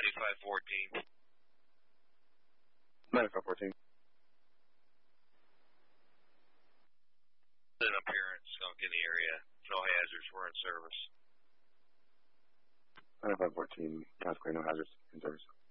9514. 9514. An appearance skunk in the area. No hazards. We're in service. 9514. That's clear. No hazards. In service.